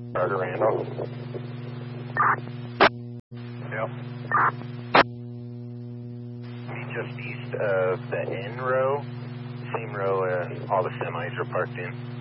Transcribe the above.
Carter Randall. Yep. Be just east of the N row, same row all the semis are parked in.